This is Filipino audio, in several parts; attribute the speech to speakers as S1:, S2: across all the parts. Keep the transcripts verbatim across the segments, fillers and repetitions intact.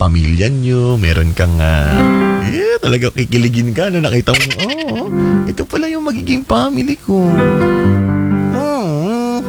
S1: pamilya nyo, meron kang, uh, eh, talaga kikiligin ka na nakita mo, oh, ito pala yung magiging family ko. Oh.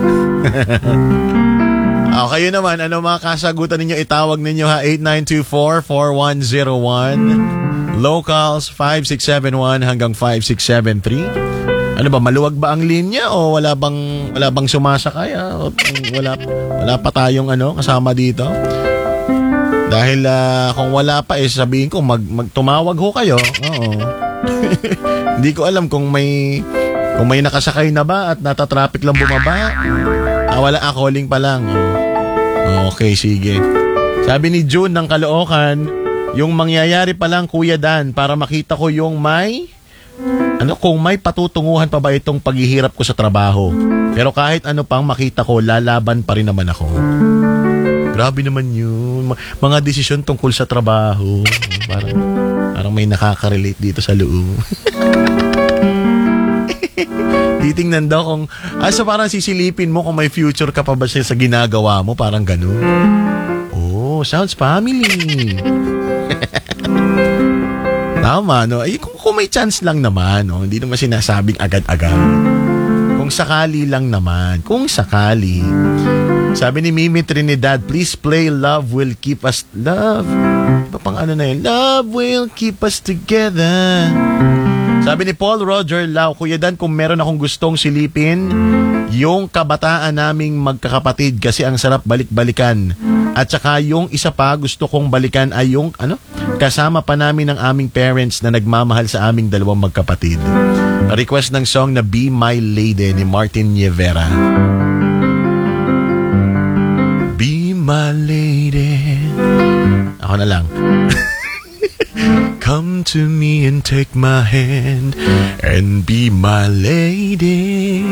S1: Oh, kayo naman, ano mga kasagutan ninyo, itawag ninyo ha, eight nine two four, four one zero one, locals five six seven one hanggang five six seven three. Ano ba, maluwag ba ang linya o wala bang wala bang sumasakay? Ah? O, wala wala pa tayong ano kasama dito. Dahil uh, kung wala pa eh sabihin ko mag, mag tumawag ho kayo. Oo. Hindi ko alam kung may kung may nakasakay na ba at nata-traffic lang bumaba. Ah, wala, ah, calling pa lang. Oh. Okay, sige. Sabi ni June ng Caloocan, yung mangyayari pa lang Kuya Dan para makita ko yung may ano kung may patutunguhan pa ba itong paghihirap ko sa trabaho. Pero kahit ano pang makita ko, lalaban pa rin naman ako. Grabe naman yun. Mga desisyon tungkol sa trabaho. Parang, parang may nakaka-relate dito sa loob. Titingnan daw kung, ah, so parang sisilipin mo kung may future ka pa ba siya sa ginagawa mo. Parang ganun. Oh, sounds family. Tama, no? Ay, kung, kung may chance lang naman, no? Hindi naman sinasabing agad-agad. Kung sakali lang naman. Kung sakali. Sabi ni Mimi Trinidad, please play Love Will Keep Us... Love? Iba pang ano na yun? Love will keep us together. Sabi ni Paul Roger Lau, Kuya Dan, kung meron akong gustong silipin, yung kabataan naming magkakapatid kasi ang sarap balik-balikan. At saka yung isa pa gusto kong balikan ay yung ano, kasama pa namin ng aming parents na nagmamahal sa aming dalawang magkapatid. Request ng song na Be My Lady ni Martin Nievera. Be my lady. Ako na lang. Come to me and take my hand and be my lady.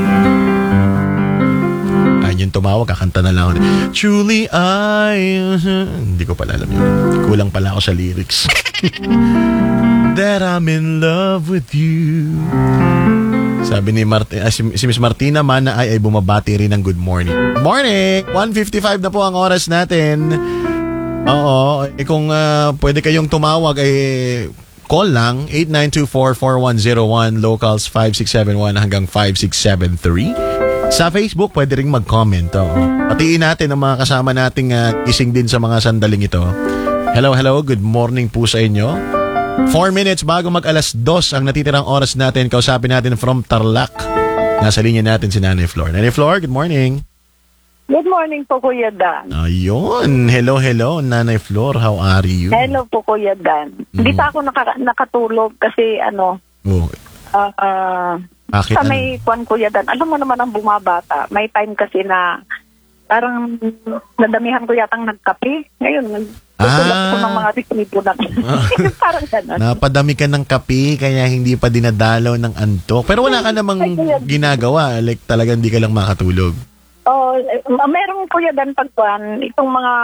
S1: Ayun yung tumawag, kakanta na lang ako. Truly I... Hindi ko pala alam yun. Kulang pala ako sa lyrics. That I'm in love with you. Sabi ni Martin, ah, si, si Miss Martina Mana ay, ay bumabati rin ng good morning. Morning! one fifty-five na po ang oras natin. Oo, eh kung uh, pwede kayong tumawag ay eh, call lang eight nine two four, four one zero one, locals five six seven one hanggang five six seven three. Sa Facebook pwede ring mag-comment. Oh. Patiin natin ang mga kasama nating uh, gising din sa mga sandaling ito. Hello, hello, good morning po sa inyo. Four minutes bago mag alas dos ang natitirang oras natin. Kausapin natin from Tarlac. Nasa linya natin si Nanay Flor. Nanay Flor, good morning.
S2: Good morning po, Kuya Dan.
S1: Ayun. Hello, hello, Nanay Flor. How are you?
S2: Hello po, Kuya Dan. Mm. Hindi pa ako naka- nakatulog kasi ano,
S1: oh.
S2: uh, uh,
S1: Bakit,
S2: sa may ano? Kwan, Kuya Dan, alam mo naman ang bumabata. May time kasi na parang nadamihan ko yatang nagkape. Ngayon, nagtutulak
S1: ah.
S2: ko ng mga resibo na. Parang gano'n.
S1: Napadami ka ng kape kaya hindi pa dinadalaw ng antok. Pero wala ka namang ginagawa. Like talagang hindi ka lang makatulog.
S2: Oh, uh, merong Kuya Dan pagkuan itong mga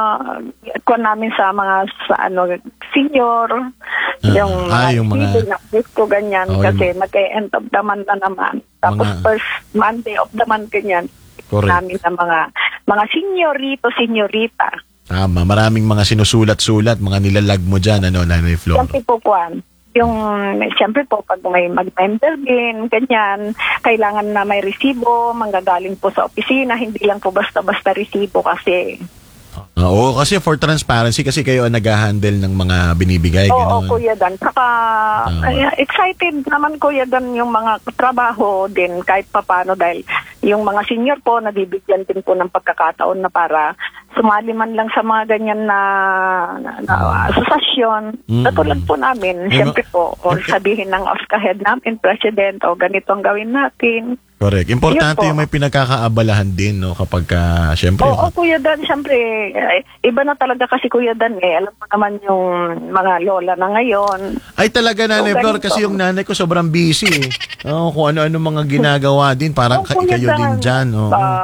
S2: kuan namin sa mga sa ano senior uh, yung
S1: ah, yung mga
S2: na ko ganyan oh, kasi yung... mag-end of the month na naman. Tapos mga... first Monday of the month ganyan. Correct. Namin na mga mga seniorito, seniorita.
S1: Tama, maraming mga sinusulat-sulat, mga nilalag mo diyan ano, Nanay Flor.
S2: Siyempre po kuan. Yung, siyempre po, pag may mag-member din, ganyan, kailangan na may resibo, manggagaling po sa opisina, hindi lang po basta-basta resibo kasi.
S1: Uh, oo, kasi for transparency, kasi kayo ang nag-handle ng mga binibigay.
S2: Oo,
S1: ganun.
S2: Kuya Dan. Saka, uh, uh, excited naman, Kuya Dan, yung mga trabaho din, kahit papano, dahil yung mga senior po, nabibigyan din po ng pagkakataon na para sumali man lang sa mga ganyan na, na, na uh, asosasyon. Mm-hmm. Katulad po namin, eh, siyempre po, o sabihin ng off-ka-head namin, president, o ganito ang gawin natin.
S1: Correct. Importante yung may pinagkakaabalahan din, no? Kapag, uh, siyempre.
S2: Oo, oh, Kuya Dan, siyempre, eh, iba na talaga kasi, Kuya Dan, eh. Alam mo naman yung mga lola na ngayon.
S1: Ay, talaga, Nanay so, Flor, kasi yung nanay ko sobrang busy, eh. Oh, kung ano-ano mga ginagawa din, parang oh, ka- kayo Dan, din dyan, oh. Uh,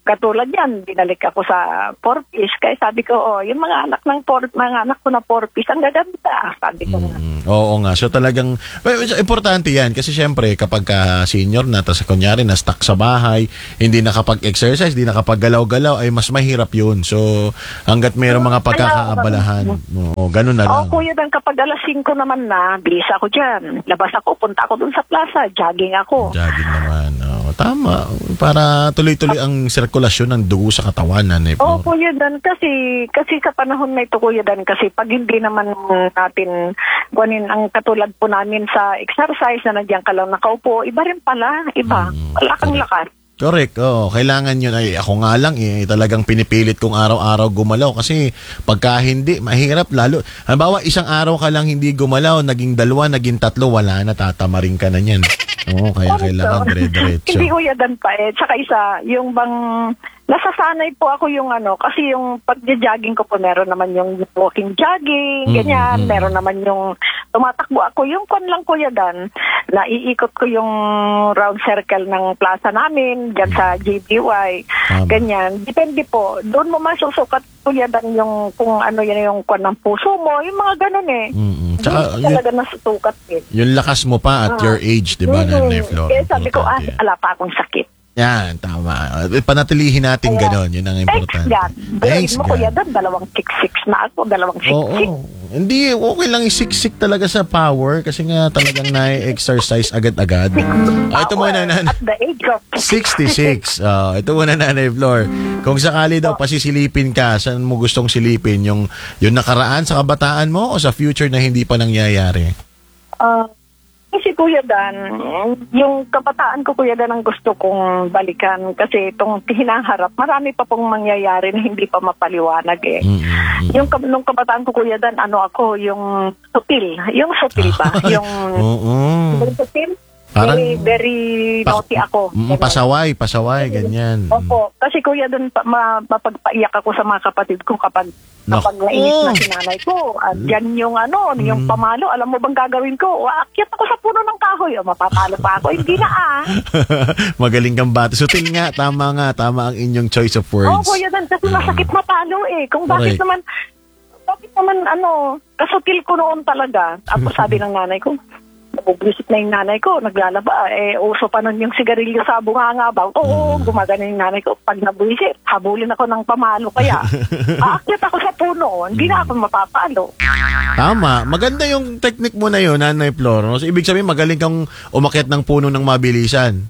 S2: katulad yan, binalik ako sa four-piece. Kaya sabi ko, oh, yung mga anak ng four, mga anak ko na four-piece, ang gaganda. Sabi ko nga.
S1: Mm, oo nga. So talagang, well, importante yan. Kasi syempre, kapag ka senior na, tapos kunyari, na-stuck sa bahay, hindi nakapag-exercise, hindi nakapag-galaw-galaw, ay mas mahirap yun. So, hanggat mayroong mga pagkakaabalahan, oo, ganun na lang.
S2: Oo, kuya, dan kapag alas singko naman na, bilis ako dyan. Labas ako, punta ako dun sa plaza, jogging ako.
S1: Jogging naman. Oo, tama. Para tuloy-tuloy ang sirkulasyon ng dugo sa katawan, Nanay
S2: Oo,
S1: Flor.
S2: Kuya Dan, kasi, kasi sa panahon na ito, Kuya Dan, kasi pag hindi naman natin kunin ang katulad po namin sa exercise na nandiyan ka lang nakaupo, iba rin pala, iba.
S1: Mm,
S2: Wala kang
S1: correct.
S2: lakas.
S1: Correct. Oh, kailangan yun. Ay, ako nga lang eh, talagang pinipilit kong araw-araw gumalaw kasi pagka hindi, mahirap lalo. Halimbawa, isang araw ka lang hindi gumalaw, naging dalawa, naging tatlo, wala na, tatamarin ka na niyan. Oo, kaya kailangan dire-diretso.
S2: Hindi Kuya Dan pa eh. Tsaka isa, yung bang nasasanay po ako yung ano, kasi yung pag-jogging ko po, meron naman yung walking jogging, ganyan,
S1: Mm, mm.
S2: meron naman yung tumatakbo ako. Yung kon lang Kuya Dan, naiikot ko yung round circle ng plaza namin, dyan sa J B Y,
S1: Tama.
S2: ganyan. Depende po. Doon mo masusukat Kuya Dan yung kung ano yan yung kon ng puso mo, yung mga ganun eh.
S1: Mm-mm.
S2: Hindi
S1: Tsaka,
S2: ko talaga nasusukat eh.
S1: yung lakas mo pa at
S2: Ah.
S1: your age, di ba, Nanay
S2: Mm.
S1: Flor?
S2: Kaya sabi ko, ah,
S1: Importante yan.
S2: ala pa akong sakit.
S1: Yan, tama. Panatilihin natin
S2: Kaya,
S1: ganon. Yun ang
S2: Thanks
S1: importante.
S2: God.
S1: Thanks
S2: Thanks mo
S1: God.
S2: Kuya Dan, dalawang kick-six na ako, dalawang sik-sik.
S1: Oo. Hindi, okay lang isiksik talaga sa power kasi nga talagang na-exercise agad-agad. Ah, ito muna, Nanay.
S2: At the age of
S1: sixty-six. Oh, ito muna, Nanay Flor. Kung sakali daw pasisilipin ka, saan mo gustong silipin? Yung, yung nakaraan sa kabataan mo o sa future na hindi pa nangyayari?
S2: Ah, kasi Kuya Dan, yung kabataan ko Kuya Dan ang gusto kong balikan kasi itong hinaharap, marami pa pong mangyayari na hindi pa mapaliwanag eh.
S1: Mm-mm.
S2: Yung kab- nung kabataan ko Kuya Dan, ano ako, yung sutil. Yung sutil ba? yung
S1: Oo.
S2: yung sutil?
S1: Parang-
S2: very, very
S1: Pa-
S2: naughty ako.
S1: Mm,
S2: Ganun.
S1: pasaway, pasaway, ganyan.
S2: Opo, kasi Kuya doon pa, ma, mapagpaiyak ako sa mga kapatid ko kapag kapag
S1: Naku.
S2: nainis na si nanay ko. At yan yung ano, yung
S1: Mm.
S2: pamalo. Alam mo bang gagawin ko? Aakyat ako sa puno ng kahoy. O, mapapalo pa ako. Hindi na ah.
S1: Magaling kang bata. Sutil nga, tama nga, tama ang inyong choice of
S2: Oo,
S1: words.
S2: Kuya doon. Kasi masakit mapalo eh. Kung bakit
S1: Correct.
S2: naman, bakit naman ano, kasutil ko noon talaga. Ako sabi ng nanay ko, nabubwisit na yung nanay ko, naglalaba. Eh, uso pa nun yung sigarilyo sa bunganga ba? Oo, gumagana yung nanay ko. Pag nabwisit, habulin ako ng pamalo. Kaya, aakyat ako sa puno. Hindi na ako mapapalo.
S1: Tama. Maganda yung technique mo na yun, Nanay Flor. So, ibig sabihin, magaling kang umakyat ng puno ng mabilisan.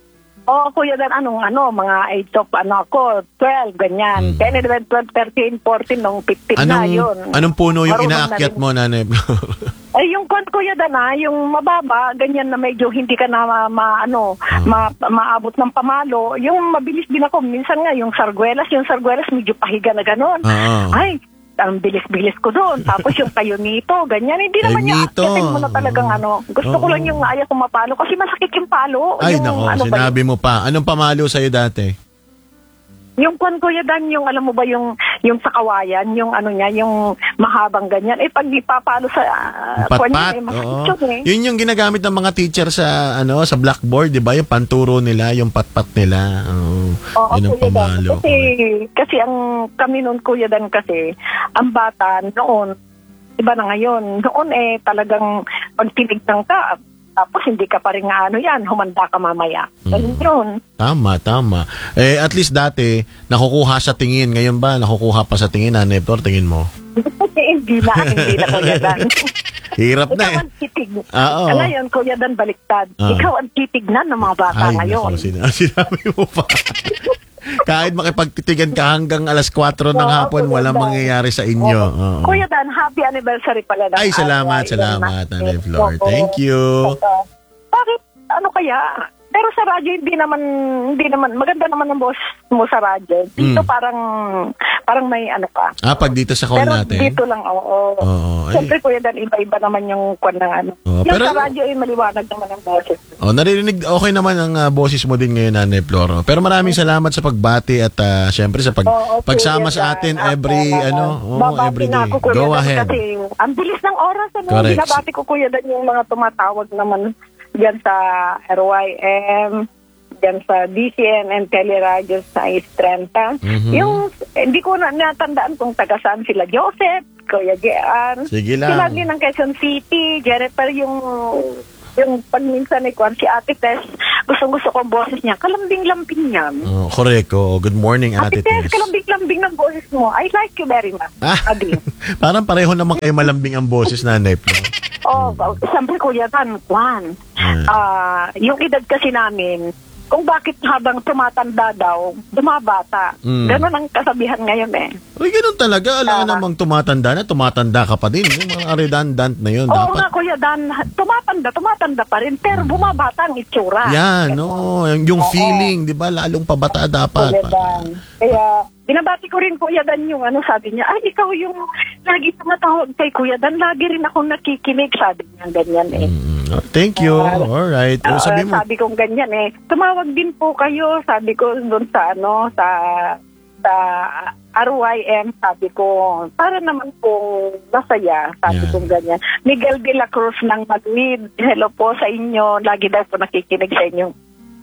S2: Oo, Kuya Dan, anong ano, mga age of ano ako, twelve, ganyan. ten, eleven, twelve, thirteen, fourteen, nung fifteen na
S1: Anong,
S2: yun.
S1: anong puno yung
S2: Marunong na
S1: inaakyat
S2: rin.
S1: mo, Nanay Flor?
S2: Ay, yung kwan Kuya Dan ah, yung mababa, ganyan na medyo hindi ka na ma, ma- ano, ma, maabot ng pamalo. Yung mabilis din ako, minsan nga yung sarguelas, yung sarguelas medyo pahiga na gano'n.
S1: Oo.
S2: Ay, ang bilis-bilis ko doon. Tapos yung kayo nito, ganyan. Hindi naman yung
S1: Nito.
S2: akyatin mo na talagang ano. Gusto ko
S1: Oo.
S2: lang yung ayaw kong mapalo kasi masakit yung palo.
S1: Ay,
S2: yung,
S1: nako,
S2: ano ba
S1: sinabi mo pa. Anong pamalo sa'yo dati?
S2: Yung kwan Kuya Dan, yung alam mo ba yung yung sa kawayan, yung ano niya, yung mahabang ganyan. Eh pag ipapalo sa uh, kwan
S1: Patpat.
S2: niya, eh, masakit
S1: Oo.
S2: yun eh.
S1: Yun yung ginagamit ng mga teacher sa ano sa blackboard, di ba? Yung panturo nila, yung patpat nila. Oo.
S2: Oo,
S1: Yun ang
S2: Kuya Dan.
S1: pamalo.
S2: Kasi, kasi ang kami noon Kuya Dan kasi, ang bata noon, iba na ngayon. Noon eh talagang pag tinignan ka, tapos hindi ka pa rin nga ano yan, humanda ka mamaya. Ganun yun.
S1: Tama, tama. Eh, at least dati, nakukuha sa tingin. Ngayon ba, nakukuha pa sa tingin, Nanay Flor, tingin mo?
S2: hindi na, hindi na Kuya Dan.
S1: Hirap na
S2: Ikaw
S1: eh.
S2: ang titig.
S1: Oo.
S2: Ngayon, Kuya Dan, baliktad.
S1: Ah.
S2: Ikaw ang titignan ng mga bata
S1: Ay,
S2: ngayon.
S1: naku, sina- sinabi mo pa. Kahit makipagtitigan ka hanggang alas kwatro ng
S2: Oo,
S1: hapon,
S2: Kuya
S1: walang
S2: Dan.
S1: mangyayari sa inyo. Oo.
S2: Kuya Dan, happy anniversary pala. ng
S1: Ay, salamat,
S2: araw.
S1: salamat,
S2: Yan,
S1: Nanay
S2: ah.
S1: Flor.
S2: Oo.
S1: Thank you.
S2: Oo. Bakit? Ano kaya? Pero sa radyo, hindi naman, hindi naman, maganda naman ang boss mo sa radyo. Dito
S1: Mm.
S2: parang, parang may ano pa.
S1: Ah, pag dito sa call
S2: Pero
S1: natin.
S2: dito lang, oo.
S1: Oo, ay.
S2: Siyempre, Kuya Dan, iba-iba naman yung kwan ng ano.
S1: Oo,
S2: yung
S1: pero-
S2: sa radyo, ay maliwanag naman ang boses.
S1: Oh, naririnig, okay naman ang uh, boses mo din ngayon, Nanay Flor. Pero maraming salamat sa pagbati at uh, syempre sa pag,
S2: Oo,
S1: pagsama
S2: Kuya
S1: sa
S2: Dan.
S1: atin
S2: Ako,
S1: every, ano, oh,
S2: babati
S1: every
S2: na
S1: day.
S2: ako, Kuya
S1: Go
S2: Dan,
S1: ahead.
S2: Kasi ang bilis ng oras. Ano?
S1: Correct.
S2: Binabati ko, Kuya Dan, yung mga tumatawag naman diyan sa R Y M, dyan sa D C M and Teleradio sa Estrenta.
S1: Mhm.
S2: Yung, hindi ko na natandaan kung taga saan sila. Joseph, Kuya Jean.
S1: Sige lang.
S2: Sila din ng Quezon City. Jennifer, yung yung pag minsan ni Kwan, si Ate Tess, gustong-gusto ko ang boses niya. Kalambing-lambing yan.
S1: Oh, correct. Oh, good morning,
S2: Ate
S1: Ate
S2: Tess,
S1: Tess.
S2: kalambing-lambing ng boses mo. I like you very much.
S1: Ah,
S2: Adi.
S1: parang pareho naman kayo malambing ang boses, Nanay Flo.
S2: Oh, siyempre Kuya Tan, Kwan.
S1: Hmm.
S2: Ah, yung edad kasi namin, kung bakit habang tumatanda daw, dumabata.
S1: Mm.
S2: Ganun ang kasabihan ngayon eh.
S1: Uy, ganun talaga. Alam
S2: Ah.
S1: namang tumatanda na, tumatanda ka pa din. Yung mga redundant na yun.
S2: Oo
S1: dapat.
S2: nga Kuya Dan, tumatanda, tumatanda pa rin, pero bumabata ang itsura.
S1: Yan, no. Yung, yung
S2: Oo.
S1: feeling, di ba? Lalong pabata dapat.
S2: Kuya Dan. Kaya, binabati ko rin Kuya Dan yung ano, sabi niya, ay, ikaw yung lagi tumatawag kay Kuya Dan, lagi rin akong nakikinig, sabi niya, ganyan eh.
S1: Mm, oh, thank you.
S2: Ah,
S1: Alright. O,
S2: Ah,
S1: sabi mo.
S2: sabi kong ganyan eh, tumawag din po kayo, sabi ko doon sa ano, sa sa R Y M, sabi ko, para naman po masaya, sabi
S1: Yeah.
S2: kong ganyan. Miguel de la Cruz ng Madrid, hello po sa inyo, lagi daw po nakikinig sa inyong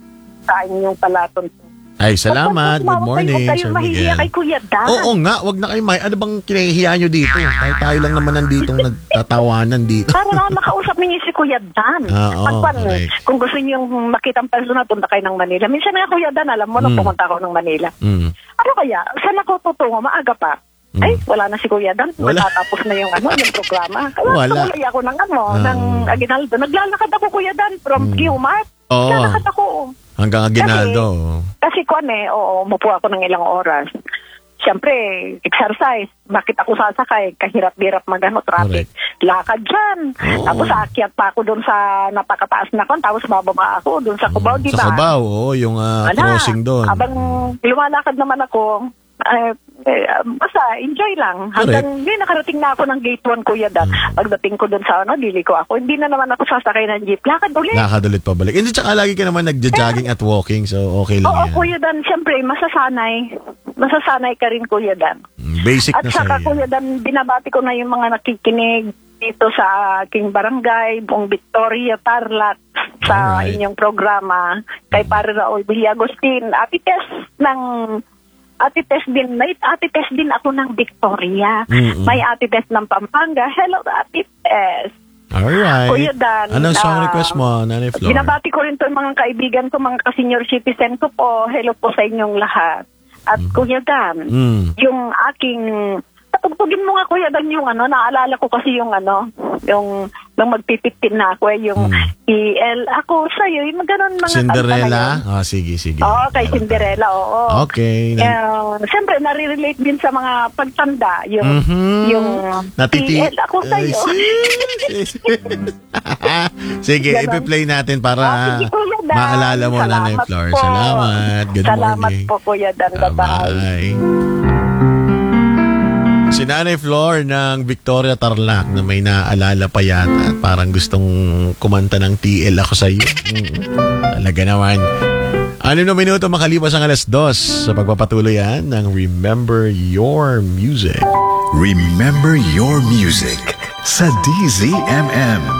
S2: sa inyong palaton po.
S1: Ay, salamat. Good morning,
S2: Huwag
S1: Sir
S2: kayong mahihiya
S1: Miguel.
S2: kay Kuya Dan.
S1: Oo nga, wag na kayo may. Ano bang kinahihiya nyo dito? Tayo, tayo lang naman nandito nagtatawanan dito.
S2: Para na makausap ninyo si Kuya Dan.
S1: Ah, oo,
S2: Pagpan,
S1: correct.
S2: kung gusto niyo yung makita ang personal, punta kayo ng Manila. Minsan nga Kuya Dan, alam mo, nung
S1: Mm.
S2: pumunta ako ng Manila.
S1: Mm.
S2: Ano kaya? Saan ako tutungo? Maaga pa.
S1: Mm.
S2: Ay, wala na si Kuya Dan.
S1: Wala.
S2: Matatapos na yung ano, yung programa. Kaya
S1: Wala.
S2: tuloy ako ng ano,
S1: Ah.
S2: ng Aguinaldo. Naglalakad ako Kuya Dan from
S1: Mm.
S2: Q-Mart.
S1: Oo.
S2: Naglalakad ako.
S1: Hanggang Aguinaldo.
S2: Kasi kung eh, oo, umupo ako ng ilang oras. Siyempre, exercise. Bakit ako sasakay? Kahirap-hirap magano traffic. Lakad dyan.
S1: Oo.
S2: Tapos aakyat pa ako doon sa napakataas na kon. Tapos bababa ako doon sa Cubao, di ba?
S1: Sa Cubao, oo, yung ah,
S2: Wala.
S1: crossing doon.
S2: Habang lumalakad naman ako, eh, eh, basta enjoy lang. Hanggang hindi nakarating na ako ng gate one, Kuya Dan.
S1: Hmm.
S2: Pagdating ko doon sa ano, dili ko ako. Hindi na naman ako sasakay ng jeep. Lakad ulit.
S1: Lakad ulit pabalik. Hindi, tsaka lagi ka naman nagja-jogging at walking, so okay lang
S2: Oo,
S1: yan.
S2: Kuya Dan, siyempre, masasanay. Masasanay ka rin, Kuya Dan.
S1: Mm, Basic
S2: At
S1: na
S2: saka,
S1: sa'yo.
S2: Kuya Dan, binabati ko na yung mga nakikinig dito sa aking barangay, buong Victoria, Tarlac, sa
S1: Alright.
S2: inyong programa. Kay Pare Raul Villagostin. Ate Tess ng... Ate Tess din. May Ate Tess din ako ng Victoria.
S1: Mm-mm.
S2: May Ate Tess ng Pampanga. Hello, Ate Tess.
S1: Alright.
S2: Kuya Dan,
S1: Anong song
S2: ah,
S1: request mo, Nanay Flor?
S2: Binabati ko rin to yung mga kaibigan ko, mga ka-senior citizen ko po. Hello po sa inyong lahat. At Kuya Dan,
S1: Mm.
S2: yung aking... Patugtugin mo nga, Kuya Dan, yung ano, naalala ko kasi yung ano, yung nung magpipitin na ako, eh, yung
S1: Mm.
S2: E L ako sa'yo, yung ganun mga kanta na
S1: Cinderella?
S2: yun.
S1: Ah, sige, sige.
S2: Oo, kay Cinderella, oo.
S1: Okay.
S2: Uh, Siyempre, nare-relate din sa mga pagtanda, yung,
S1: Mhm.
S2: yung
S1: Natiti-
S2: E L ako sa'yo.
S1: Ay, sis. Sige,
S2: Ganon.
S1: ipi-play natin para
S2: Ah, sige, Kuya Dan.
S1: maalala mo,
S2: Salamat
S1: Nanay Flor.
S2: po.
S1: Salamat. Good
S2: Salamat
S1: morning.
S2: po, Kuya Dan. Bye-bye.
S1: Bye. Si Nanay Flor ng Victoria Tarlac na may naaalala pa yata at parang gustong kumanta ng T L ako sa iyo. Mm. Talaga naman. Ano na minuto makalipas ang alas dos sa pagpapatuloy yan ng Remember Your Music.
S3: Remember your music sa D Z M M.